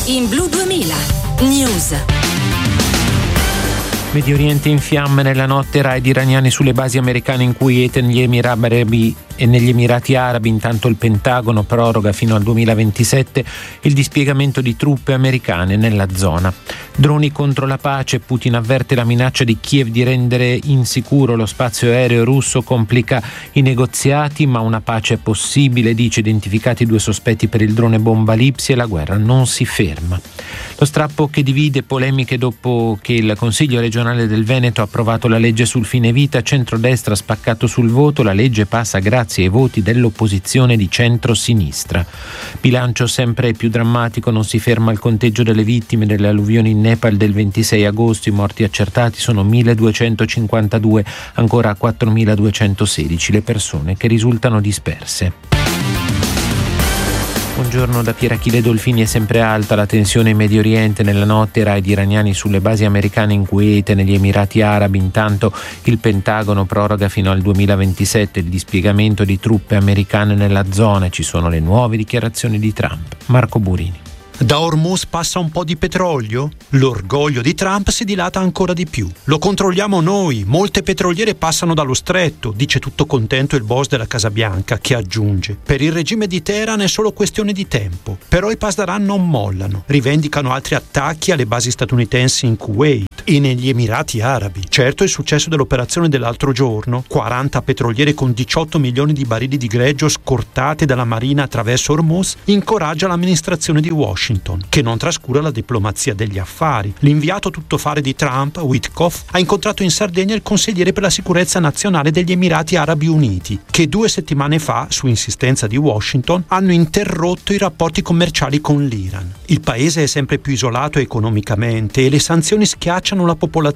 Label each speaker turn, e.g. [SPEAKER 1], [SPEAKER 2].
[SPEAKER 1] in Blu 2000 News.
[SPEAKER 2] Medio Oriente in fiamme nella notte, raid iraniani sulle basi americane in Kuwait e negli Emirati Arabi. Intanto il Pentagono proroga fino al 2027 il dispiegamento di truppe americane nella zona. Droni contro la pace, Putin avverte la minaccia di Kiev di rendere insicuro lo spazio aereo russo, complica i negoziati, ma una pace è possibile, dice. Identificati 2 sospetti per il drone bomba Lipsi e la guerra non si ferma. Lo strappo che divide, polemiche dopo che il Consiglio regionale del Veneto ha approvato la legge sul fine vita, centrodestra spaccato sul voto, la legge passa grazie ai voti dell'opposizione di centro-sinistra. Bilancio sempre più drammatico, non si ferma il conteggio delle vittime delle alluvioni in Nepal del 26 agosto, i morti accertati sono 1252, ancora 4216 le persone che risultano disperse. Buongiorno da Pierachille Dolfini. È sempre alta la tensione in Medio Oriente. Nella notte raid iraniani sulle basi americane in Kuwait e negli Emirati Arabi. Intanto il Pentagono proroga fino al 2027 il dispiegamento di truppe americane nella zona. Ci sono le nuove dichiarazioni di Trump. Marco Burini.
[SPEAKER 3] Da Hormuz passa un po' di petrolio? L'orgoglio di Trump si dilata ancora di più. Lo controlliamo noi, molte petroliere passano dallo stretto, dice tutto contento il boss della Casa Bianca, che aggiunge: per il regime di Teheran è solo questione di tempo. Però i Pasdaran non mollano, rivendicano altri attacchi alle basi statunitensi in Kuwait e negli Emirati Arabi. Certo, il successo dell'operazione dell'altro giorno, 40 petroliere con 18 milioni di barili di greggio scortate dalla Marina attraverso Hormuz, incoraggia l'amministrazione di Washington, che non trascura la diplomazia degli affari. L'inviato tuttofare di Trump, Witkoff, ha incontrato in Sardegna il consigliere per la sicurezza nazionale degli Emirati Arabi Uniti, che 2 settimane fa, su insistenza di Washington, hanno interrotto i rapporti commerciali con l'Iran. Il paese è sempre più isolato economicamente e le sanzioni schiacciano la popolazione